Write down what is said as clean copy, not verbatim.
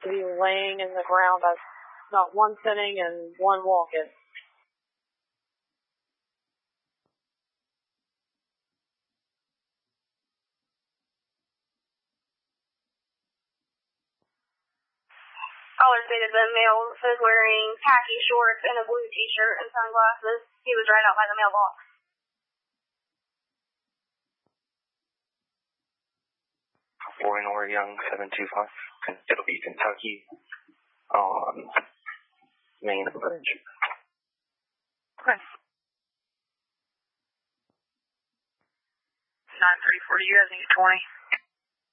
to be laying in the ground. I've got one sitting and one walking. Caller stated the male was wearing khaki shorts and a blue t-shirt and sunglasses. He was right out by the mailbox. Or Young 725. It'll be Kentucky on Main Bridge. Okay. 934, do you guys need 20?